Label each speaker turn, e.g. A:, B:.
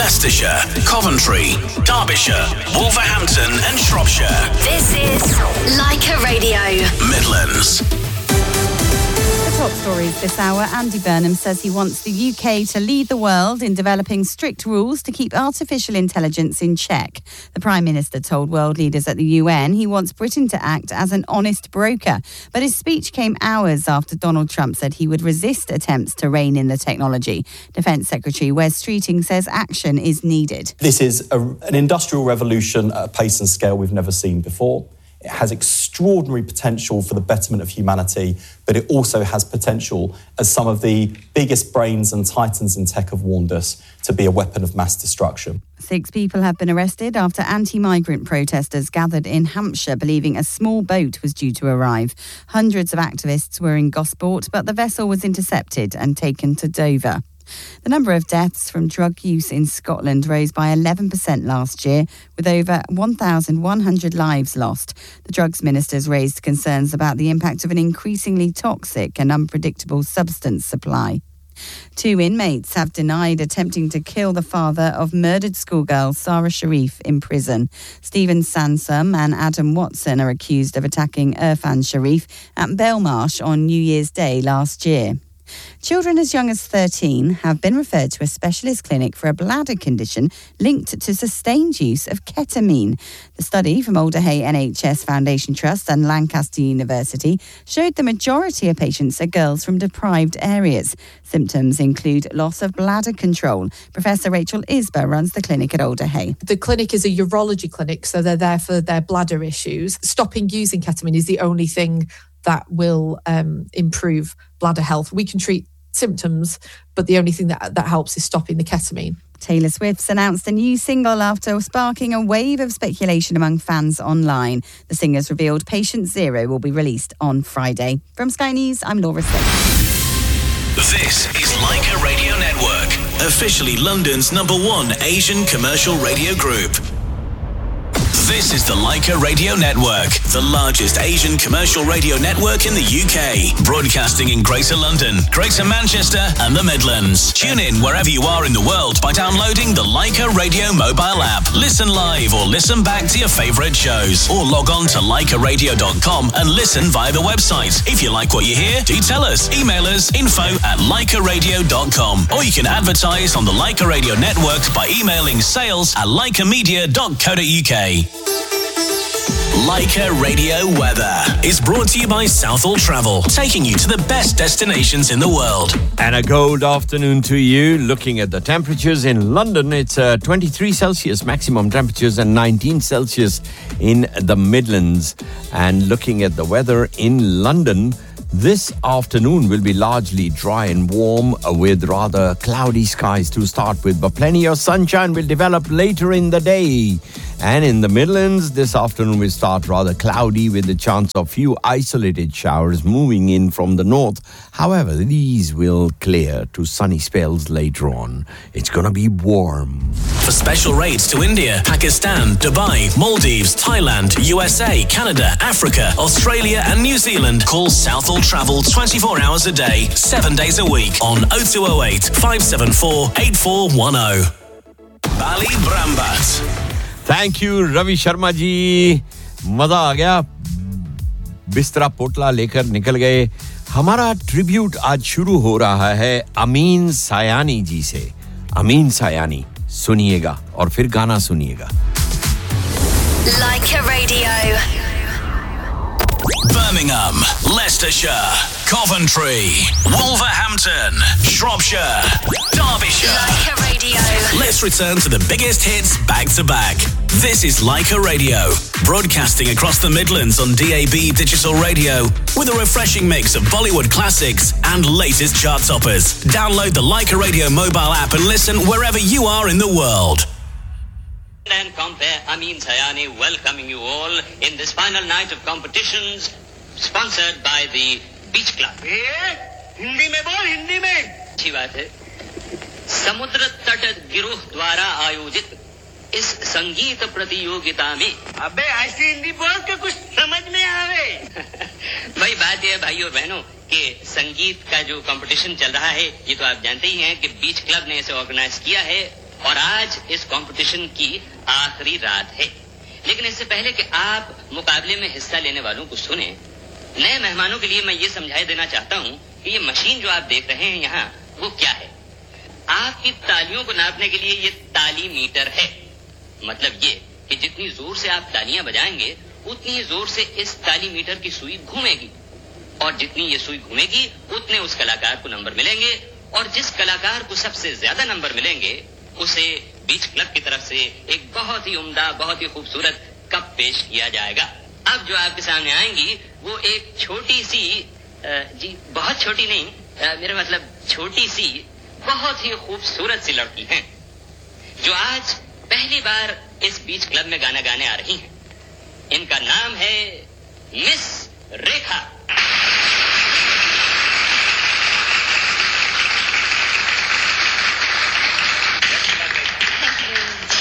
A: Leicestershire, Coventry, Derbyshire, Wolverhampton and Shropshire.
B: This is Leica Radio.
A: Midlands.
C: Top stories this hour. Andy Burnham says he wants the UK to lead the world in developing strict rules to keep artificial intelligence in check. The Prime Minister told world leaders at the UN he wants Britain to act as an honest broker. But his speech came hours after Donald Trump said he would resist attempts to rein in the technology. Defence Secretary Wes Streeting says action is needed.
D: This is an industrial revolution at a pace and scale we've never seen before. It has extraordinary potential for the betterment of humanity, but it also has potential, as some of the biggest brains and titans in tech have warned us, to be a weapon of mass destruction.
C: 6 people have been arrested after anti-migrant protesters gathered in Hampshire believing a small boat was due to arrive. Hundreds of activists were in Gosport, but the vessel was intercepted and taken to Dover. The number of deaths from drug use in Scotland rose by 11% last year, with over 1,100 lives lost. The drugs ministers raised concerns about the impact of an increasingly toxic and unpredictable substance supply. 2 inmates have denied attempting to kill the father of murdered schoolgirl Sarah Sharif in prison. Stephen Sansom and Adam Watson are accused of attacking Irfan Sharif at Belmarsh on New Year's Day last year. Children as young as 13 have been referred to a specialist clinic for a bladder condition linked to sustained use of ketamine. The study from Alder Hey NHS Foundation Trust and Lancaster University showed the majority of patients are girls from deprived areas. Symptoms include loss of bladder control. Professor Rachel Isber runs the clinic at Alder Hey.
E: The clinic is a urology clinic, so they're there for their bladder issues. Stopping using ketamine is the only thing that will improve bladder health. We can treat symptoms, but the only thing that helps is stopping the ketamine.
C: Taylor Swift's announced a new single after sparking a wave of speculation among fans online. The singer's revealed Patient Zero will be released on Friday. From Sky News, I'm Laura Smith.
A: This is Leica Radio Network, officially London's #1 Asian commercial radio group. This is the Leica Radio Network, the largest Asian commercial radio network in the UK, broadcasting in Greater London, Greater Manchester and the Midlands. Tune in wherever you are in the world by downloading the Leica Radio mobile app. Listen live or listen back to your favourite shows, or log on to leicaradio.com and listen via the website. If you like what you hear, do tell us. Email us info@leicaradio.com, or you can advertise on the Leica Radio Network by emailing sales@leicamedia.co.uk. Leica Radio Weather is brought to you by Southall Travel, taking you to the best destinations in the world.
F: And a cold afternoon to you. Looking at the temperatures in London, it's 23 Celsius maximum temperatures and 19 Celsius in the Midlands. And looking at the weather in London, this afternoon will be largely dry and warm with rather cloudy skies to start with, but plenty of sunshine will develop later in the day. And in the Midlands, this afternoon will start rather cloudy with the chance of few isolated showers moving in from the north. However, these will clear to sunny spells later on. It's going to be warm.
A: For special rates to India, Pakistan, Dubai, Maldives, Thailand, USA, Canada, Africa, Australia and New Zealand, call Southall Travel 24 hours a day, 7 days a week on 0208 574 8410. Bali Brambat.
F: Thank you Ravi Sharma ji, मजा आ गया. बिस्तरा पोटला लेकर निकल गए. हमारा tribute आज शुरू हो रहा है अमीन सायानी जी से. अमीन सायानी सुनिएगा और फिर गाना सुनिएगा.
B: Leica Radio.
A: Birmingham, Leicestershire, Coventry, Wolverhampton, Shropshire, Derbyshire.
B: Leica Radio.
A: Let's return to the biggest hits back to back. This is Leica Radio, broadcasting across the Midlands on DAB digital radio with a refreshing mix of Bollywood classics and latest chart toppers. Download the Leica Radio mobile app and listen wherever you are in the world.
G: And compare Amin Sayani welcoming you all in this final night of competitions sponsored by the Beach Club. Hindi में बोल, हिंदी में. अच्छी बात है. समुद्र तट गिरोह द्वारा आयोजित इस संगीत प्रतियोगिता में अबे ऐसी हिंदी बोल के कुछ समझ में आवे. भाई बात है भाइयों और बहनों कि संगीत का जो कंपटीशन चल रहा है ये तो आप जानते ही हैं कि बीच क्लब ने इसे ऑर्गेनाइज किया है اور آج اس کمپٹیشن کی آخری رات ہے. لیکن اس سے پہلے کہ آپ مقابلے میں حصہ لینے والوں کو سنیں، نئے مہمانوں کے لیے میں یہ سمجھائے دینا چاہتا ہوں کہ یہ مشین جو آپ دیکھ رہے ہیں یہاں وہ کیا ہے. آپ کی تالیوں کو ناپنے کے لیے یہ تالی میٹر ہے. مطلب یہ کہ جتنی زور سے آپ تالیاں بجائیں گے اتنی ہی زور سے اس تالی میٹر کی سوئی گھومے گی، اور جتنی یہ سوئی گھومے گی اتنے اس کلاکار کو نمبر ملیں گے، اور جس کلاکار کو سب سے زیادہ نمبر ملیں گے اسے بیچ کلب کی طرف سے ایک بہت ہی عمدہ، بہت ہی خوبصورت کپ پیش کیا جائے گا. اب جو آپ کے سامنے آئیں گی وہ ایک چھوٹی سی جی بہت چھوٹی نہیں، میرا مطلب چھوٹی سی بہت ہی خوبصورت سی لڑکی ہیں جو آج پہلی بار اس بیچ کلب میں گانا گانے آ رہی ہیں. ان کا نام ہے مس ریکھا.